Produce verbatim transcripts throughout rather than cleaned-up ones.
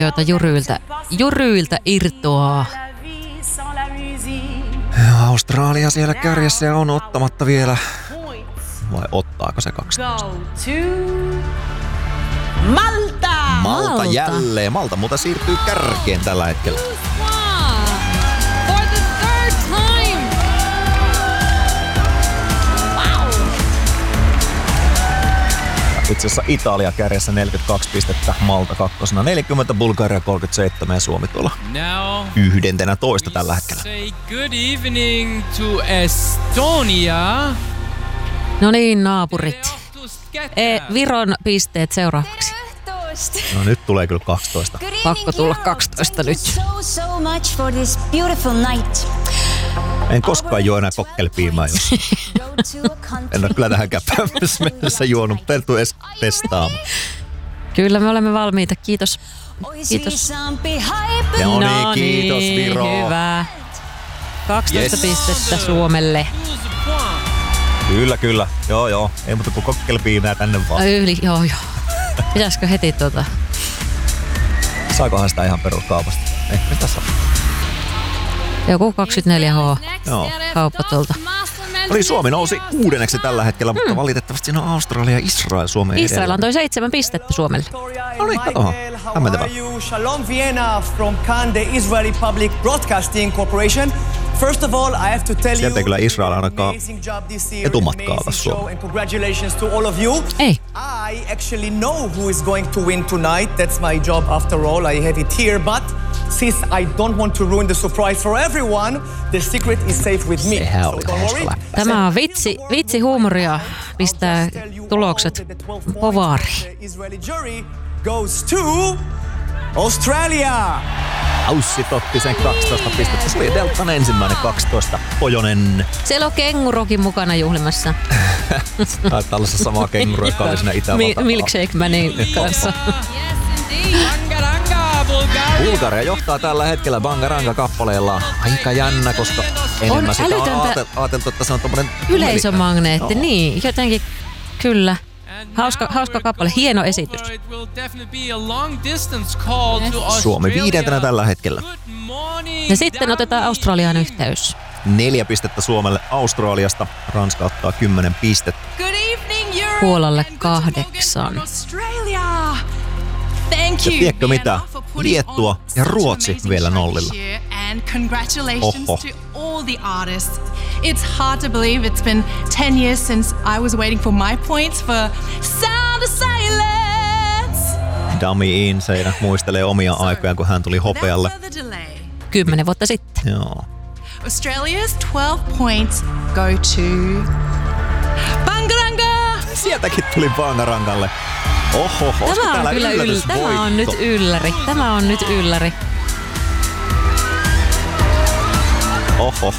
joita Jyryiltä, Jyryiltä irtoaa. Australia siellä kärjessä ja on ottamatta vielä. Vai ottaako se kaksitoista? Malta! Malta jälleen. Malta muuta siirtyy kärkeen tällä hetkellä. For the third time. Wow. Itse asiassa Italia kärjessä neljäkymmentäkaksi pistettä, Malta kakkosena neljäkymmentä, Bulgaria kolmekymmentäseitsemän ja Suomi tuolla yhdentenä toista tällä hetkellä. Say good evening to Estonia. No niin, naapurit. E, Viron pisteet seuraavaksi. No nyt tulee kyllä kaksitoista. Pakko tulla kaksitoista nyt. En koskaan juo enää kokkelipiimää, jos en ole kyllä tähänkään mennessä juonut. Pertu edes testaamaan. Kyllä me olemme valmiita. Kiitos. Kiitos. No niin, kiitos Viro. Hyvä. kaksitoista Yes. pistettä Suomelle. Kyllä, kyllä. Joo, joo. Ei muuta kuin kokkelipiimää tänne vaan. Ai yli, joo, joo. Pitäisikö heti tuota? Saakohan sitä ihan peruskaupasta? Ehkä tässä on. Joku kaksikymmentäneljä H Joo. kauppa tuolta. No niin, Suomi nousi kuudenneksi tällä hetkellä, mutta valitettavasti siinä on Australia ja Israel Suomen edellä. Israel antoi seitsemän pistettä Suomelle. No niin, katohan. Hämmentävää. Shalom Vienna from Cannes, the Israeli Public Broadcasting Corporation. First of all, I have to tell Sieltä ei you, kyllä Israel ainakaan amazing job this year, etumatkaa ota amazing show, Suomeen. and congratulations to all of you. Ei. I actually know who is going to win tonight. That's my job after all. I have it here, but since I don't want to ruin the surprise for everyone, the secret is safe with me. Sehän So oli don't worry. hauska. Tämä on vitsi, vitsi huumoria. Pistää tulokset povaariin. Israeli jury goes to Australia. Aussi otti sen kaksitoista pistettä. Se oli Deltan ensimmäinen kaksitoista. Pojonen. Siellä on kengurokin mukana juhlimassa. Taitaa olla se sama kenguru, joka oli siinä Itävalta. Mi- Milkshake Manin kanssa. Bangaranga, Bulgaria. Bulgaria johtaa tällä hetkellä Bangaranga-kappaleella. Aika jännä, koska enemmän On sitä on älytöntä aate- ajateltu, että se on tommonen Yleisömagneetti, No. niin. Jotenkin, kyllä. Hauska, hauska kappale, hieno esitys. Suomi viidentenä tällä hetkellä. Ja sitten otetaan Australian yhteys. Neljä pistettä Suomelle Australiasta. Ranska ottaa kymmenen pistettä. Good evening, Europe. Puolalle kahdeksan. Australia. Thank Ja you. tiedätkö mitä? Vienna, for putting Liettua on ja such Ruotsi amazing vielä show nollilla. this year, and congratulations Oho. to all the artists. It's hard to believe it's been ten years since I was waiting for my points for Sound of Silence. Dummy Insane muistelee omia aikojaan, kun hän tuli hopealle. Without further delay, Kymmenen vuotta sitten. Joo. Australia's twelve points go to Bangaranga. Sieltäkin tuli Bangarangalle. Oho, olisiko Tämä on täällä kyllä yll- yllätysvoitto? Tämä on nyt ylläri. Tämä on nyt ylläri. Oho.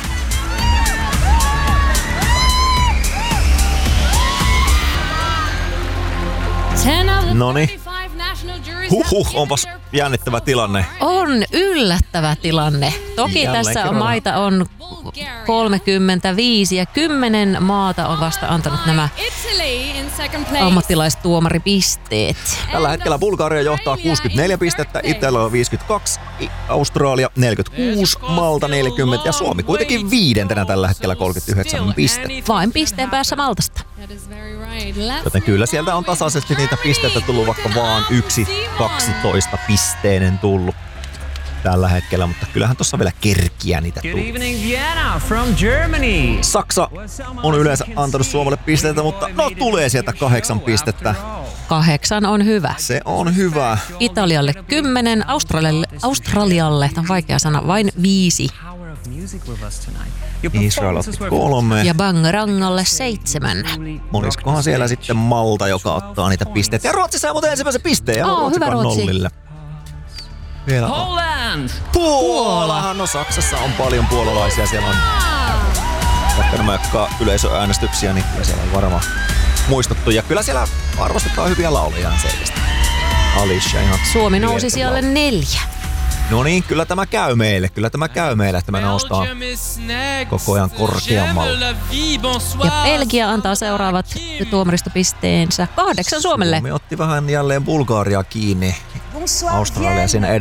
Noni. Huhhuh, onpas jännittävä tilanne. On yllättävä tilanne. Toki Jälleen tässä on kerran. maita on kolmekymmentäviisi ja kymmenen maata on vasta antanut nämä ammattilaistuomaripisteet. Tällä hetkellä Bulgaria johtaa kuusikymmentäneljä pistettä, Italia viisikymmentäkaksi, I- Australia neljäkymmentäkuusi, Malta neljäkymmentä ja Suomi kuitenkin viidentenä tällä hetkellä kolmekymmentäyhdeksän pistettä. Vain pisteen päässä Maltasta. Joten kyllä sieltä on tasaisesti niitä pisteitä tullut, vaikka vaan yksi kaksitoista pisteinen tullut tällä hetkellä, mutta kyllähän tuossa vielä kerkiä niitä Good tullut. evening, Vienna from Germany. Saksa on yleensä antanut Suomelle pisteitä, mutta no tulee sieltä kahdeksan pistettä. Kahdeksan on hyvä. Se on hyvä. Italialle kymmenen, Australialle, Australialle, tämä on vaikea sana, vain viisi. Israel otti kolme. Ja Bangarangalle seitsemän. Moniskohan siellä sitten Malta, joka ottaa niitä pisteitä. Ja Ruotsi saa muuten ensimmäisen pisteen. Ja Oo, Ruotsi hyvä vaan Ruotsi. nollille. Vielä on. Poland. Puola! No Saksassa on paljon puolalaisia. Siellä on vaikka nämä jotka yleisöäänestyksiä, niin kyllä siellä on varmaan muistettu. Ja kyllä siellä arvostetaan hyviä lauleja selvästi. Alicia ihan Suomi nousi mieletön sijalle laulu. neljä. No niin, kyllä tämä käy meille. Kyllä tämä käy meille, että me noustaan koko ajan korkeammalle. Ja Belgia antaa seuraavat tuomaristopisteensä kahdeksan Suomelle. Suomi otti vähän jälleen Bulgariaa kiinni. Australia siinä